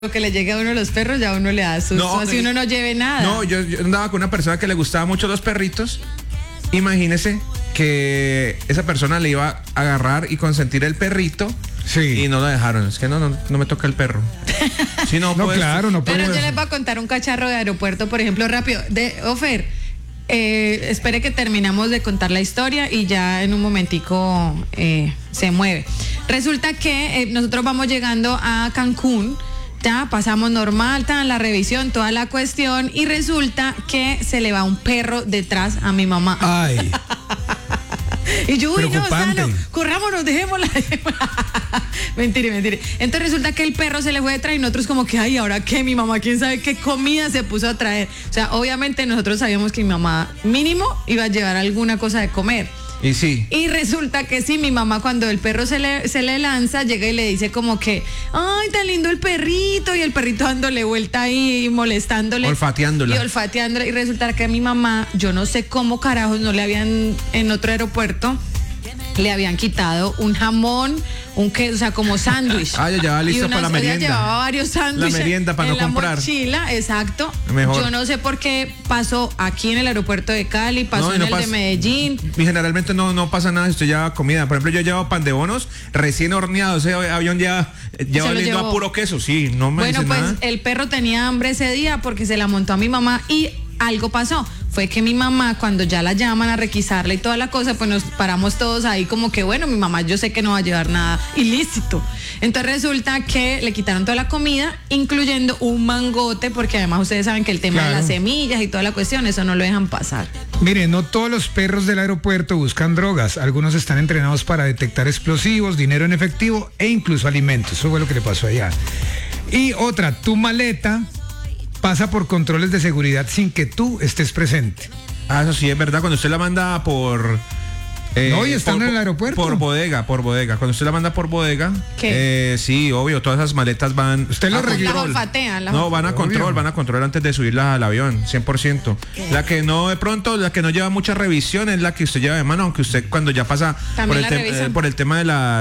Lo que le llegue a uno los perros, ya a uno le da susto, No, así uno no lleve nada. No, yo andaba con una persona que le gustaba mucho los perritos. Imagínese que esa persona le iba a agarrar y consentir el perrito. Sí. Y no lo dejaron. Es que no me toca el perro. Sí, no, No, pues, claro, no Pero puedo. yo les voy a contar un cacharro de aeropuerto, por ejemplo, rápido. Ofer, espere que terminamos de contar la historia y ya en un momentico se mueve. Resulta que nosotros vamos llegando a Cancún. Ya pasamos normal, la revisión, toda la cuestión, y resulta que se le va un perro detrás a mi mamá. Ay, Y yo, uy, no, preocupante. Salo, corrámonos, dejémosla. Mentira. Entonces resulta que el perro se le fue detrás y nosotros como que, ay, ¿ahora qué? Mi mamá, quién sabe qué comida se puso a traer. O sea, obviamente nosotros sabíamos que mi mamá mínimo iba a llevar alguna cosa de comer. Y sí. Y resulta que sí, mi mamá cuando el perro se le lanza, llega y le dice como que, ay, tan lindo el perrito, y el perrito dándole vuelta ahí, molestándole. Olfateándola. Y olfateándola, y resulta que a mi mamá, yo no sé cómo carajos no le habían, en otro aeropuerto, le habían quitado un jamón, un queso, o sea, como sándwich. Ah, ya llevaba listo para la ella merienda. llevaba varios sándwiches. La merienda para en no comprar. la mochila, exacto. Mejor. Yo no sé por qué pasó aquí en el aeropuerto de Cali, pasó No, y en no el pasa- de Medellín. Y generalmente no pasa nada si usted lleva comida. Por ejemplo, yo llevo pan de bonos recién horneado. Ese avión ya lo oliendo llevó. a puro queso. Sí, no me Bueno, dice pues nada. el perro tenía hambre ese día porque se la montó a mi mamá y algo pasó. Fue que mi mamá, cuando ya la llaman a requisarla y toda la cosa, pues nos paramos todos ahí como que, bueno, mi mamá yo sé que no va a llevar nada ilícito. Entonces resulta que le quitaron toda la comida, incluyendo un mangote, porque además ustedes saben que el tema de Claro. las semillas y toda la cuestión, eso no lo dejan pasar. mire, no todos los perros del aeropuerto buscan drogas. Algunos están entrenados para detectar explosivos, dinero en efectivo e incluso alimentos. Eso fue lo que le pasó allá. Y otra, tu maleta pasa por controles de seguridad sin que tú estés presente. Ah, eso sí es verdad. Cuando usted la manda por... No, y están en el aeropuerto. Por bodega. Cuando usted la manda por bodega, ¿Qué? sí, obvio, todas esas maletas van Usted lo a registra. Las control. olfatean. No, van a Obvio. control antes de subirla al avión, 100%. La que no, de pronto, la que no lleva mucha revisión es la que usted lleva de mano, aunque usted cuando ya pasa También la revisan. por el tema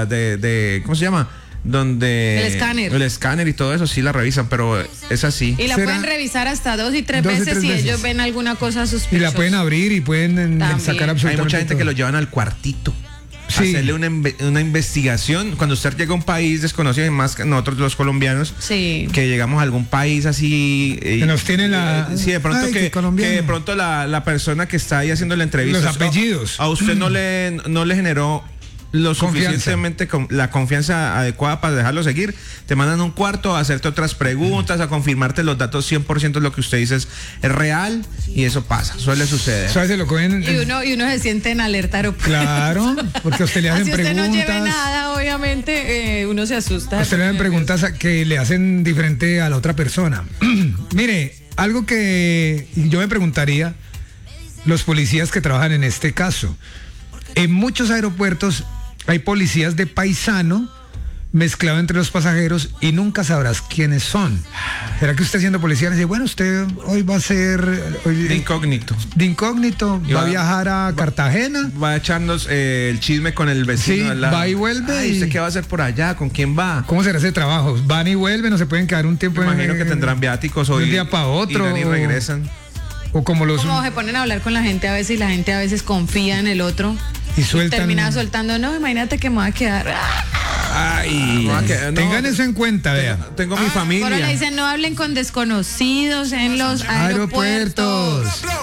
de ¿cómo se llama? Donde El escáner. El escáner y todo eso sí la revisan, pero es así. Y la ¿Será? pueden revisar hasta 2 y 3 2 y veces 3 si veces. ellos ven alguna cosa Y sospechosa. la pueden abrir y pueden También. sacar Hay absolutamente mucha gente que todo. lo llevan al cuartito. Sí. Hacerle una investigación. Cuando usted llega a un país desconocido, y más que nosotros los colombianos, Sí. que llegamos a algún país así Que nos tiene la- sí, de pronto Ay, que qué colombiano. de pronto la persona que está ahí haciendo la entrevista, Los apellidos. a usted no le generó lo Confianza. suficientemente la confianza adecuada para dejarlo seguir. Te mandan un cuarto a hacerte otras preguntas, a confirmarte los datos 100% lo que usted dice es real, y eso pasa, suele suceder. ¿Sabes? Se lo cogen. Y uno se siente en alerta aeropuerto. Claro, porque a usted le hacen Así usted preguntas. no lleve nada, obviamente, uno se asusta. A usted le hacen preguntas que le hacen diferente a la otra persona. Mire, algo que yo me preguntaría, los policías que trabajan en este caso. En muchos aeropuertos hay policías de paisano mezclado entre los pasajeros y nunca sabrás quiénes son. ¿Será que usted siendo policía le dice, bueno, usted hoy va a ser De incógnito. de incógnito, Y va a va- viajar a Cartagena? Va a echarnos el chisme con el vecino Sí, al lado. va y vuelve Ay, y- ¿usted qué va a hacer por allá? ¿Con quién va? ¿Cómo será ese trabajo? ¿Van y vuelven o se pueden quedar un tiempo? Me imagino que tendrán viáticos de hoy. un día para otro, Y o- regresan. O como los... Como se ponen a hablar con la gente a veces y la gente a veces confía en el otro. Y sueltan- termina soltando, no, imagínate que me voy a quedar. Ay, No, que- no, tengan eso en cuenta, vea. Tengo mi familia. Ahora le dicen, no hablen con desconocidos en los aeropuertos. Aeropuertos.